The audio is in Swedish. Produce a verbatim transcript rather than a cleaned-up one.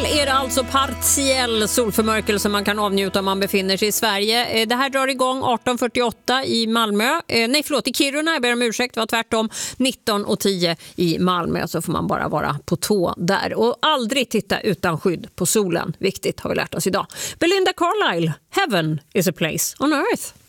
är det alltså partiell solförmörkelse man kan avnjuta om man befinner sig i Sverige. Det här drar igång arton fyrtioåtta i Malmö. Nej förlåt, i Kiruna, jag ber om ursäkt, det var tvärtom. nitton och tio i Malmö, så får man bara vara på tå där. Och aldrig titta utan skydd på solen. Viktigt har vi lärt oss idag. Belinda Carlisle, Heaven is a place on earth.